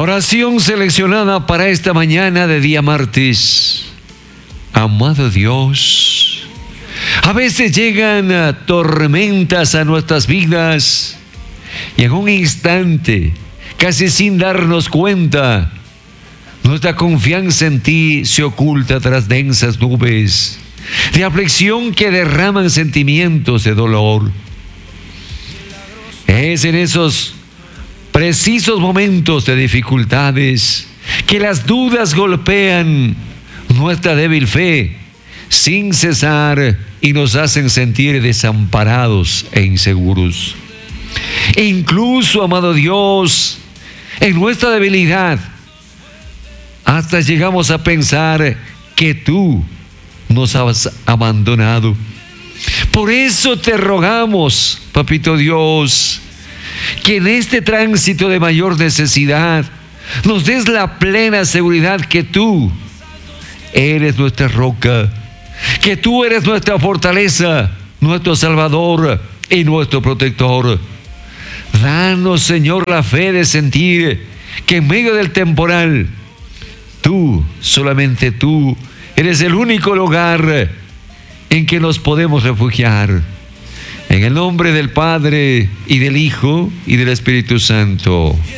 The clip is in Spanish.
Oración seleccionada para esta mañana de día martes. Amado Dios, a veces llegan tormentas a nuestras vidas y en un instante, casi sin darnos cuenta, nuestra confianza en ti se oculta tras densas nubes de aflicción que derraman sentimientos de dolor. Es en esos precisos momentos de dificultades que las dudas golpean nuestra débil fe sin cesar y nos hacen sentir desamparados e inseguros. E incluso, amado Dios, en nuestra debilidad, hasta llegamos a pensar que tú nos has abandonado. Por eso te rogamos, Papito Dios, que en este tránsito de mayor necesidad nos des la plena seguridad que tú eres nuestra roca, que tú eres nuestra fortaleza, nuestro Salvador y nuestro protector. Danos, Señor, la fe de sentir que en medio del temporal, tú, solamente tú, eres el único lugar en que nos podemos refugiar. En el nombre del Padre, y del Hijo, y del Espíritu Santo.